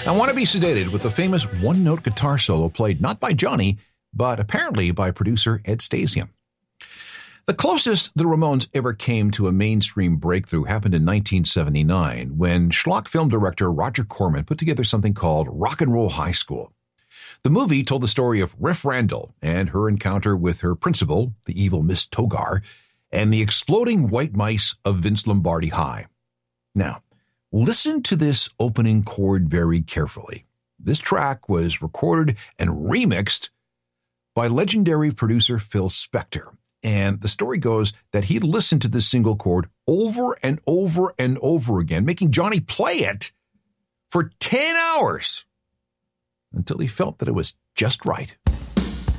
I Want to Be Sedated with the famous one-note guitar solo played not by Johnny, but apparently by producer Ed Stasium. The closest the Ramones ever came to a mainstream breakthrough happened in 1979 when schlock film director Roger Corman put together something called Rock and Roll High School. The movie told the story of Riff Randall and her encounter with her principal, the evil Miss Togar, and the exploding white mice of Vince Lombardi High. Now, listen to this opening chord very carefully. This track was recorded and remixed by legendary producer Phil Spector. And the story goes that he listened to this single chord over and over and over again, making Johnny play it for 10 hours until he felt that it was just right.